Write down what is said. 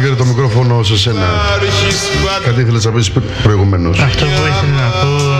Μπούλγαρη, το μικρόφωνο σε σένα. Κάτι ήθελες να πεις προηγουμένως? Αυτό που ήθελα να πω